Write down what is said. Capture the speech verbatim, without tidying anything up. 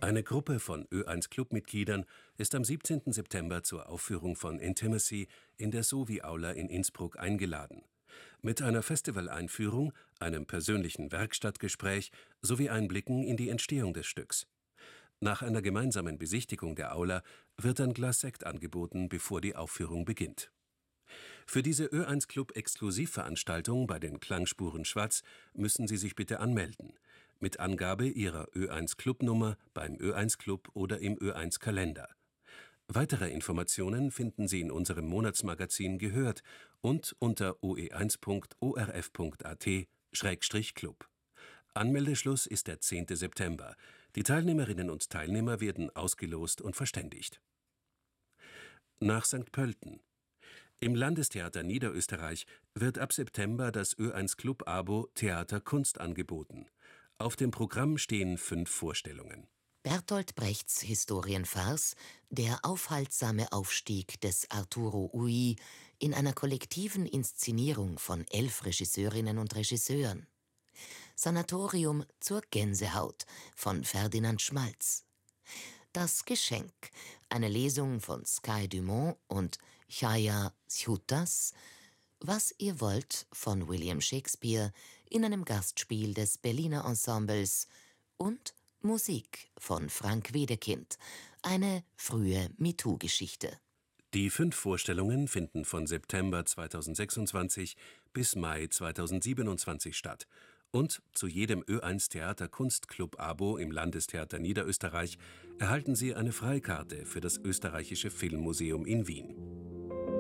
Eine Gruppe von Ö eins Club-Mitgliedern ist am siebzehnten September zur Aufführung von Intimacy in der Sovi-Aula in Innsbruck eingeladen. Mit einer Festivaleinführung, einem persönlichen Werkstattgespräch sowie Einblicken in die Entstehung des Stücks. Nach einer gemeinsamen Besichtigung der Aula wird ein Glas Sekt angeboten, bevor die Aufführung beginnt. Für diese Ö eins Club-Exklusivveranstaltung bei den Klangspuren Schwaz müssen Sie sich bitte anmelden. Mit Angabe Ihrer Ö eins Club-Nummer beim Ö eins Club oder im Ö eins Kalender. Weitere Informationen finden Sie in unserem Monatsmagazin Gehört und unter o e eins punkt o r f punkt a t Schrägstrich Club. Anmeldeschluss ist der zehnte September. Die Teilnehmerinnen und Teilnehmer werden ausgelost und verständigt. Nach Sankt Pölten. Im Landestheater Niederösterreich wird ab September das Ö eins Club-Abo Theater Kunst angeboten. Auf dem Programm stehen fünf Vorstellungen. Bertolt Brechts Historienfarce Der aufhaltsame Aufstieg des Arturo Ui in einer kollektiven Inszenierung von elf Regisseurinnen und Regisseuren. Sanatorium zur Gänsehaut von Ferdinand Schmalz. Das Geschenk, eine Lesung von Sky Dumont und Chaya Schutas, Was ihr wollt von William Shakespeare in einem Gastspiel des Berliner Ensembles und Musik von Frank Wedekind, eine frühe MeToo-Geschichte. Die fünf Vorstellungen finden von September zweitausendsechsundzwanzig bis Mai zweitausendsiebenundzwanzig statt. Und zu jedem Ö eins Theater Kunstclub-Abo im Landestheater Niederösterreich erhalten Sie eine Freikarte für das Österreichische Filmmuseum in Wien.